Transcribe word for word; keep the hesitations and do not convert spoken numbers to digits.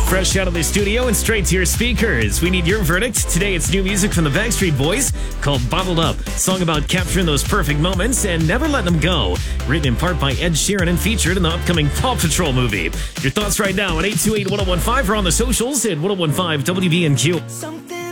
Fresh out of the studio and straight to your speakers. We need your verdict. Today it's new music from the Backstreet Boys called Bottled Up. Song about capturing those perfect moments and never letting them go. Written in part by Ed Sheeran and featured in the upcoming Paw Patrol movie. Your thoughts right now at eight two eight, one oh one five or on the socials at one oh one five W B N Q. Some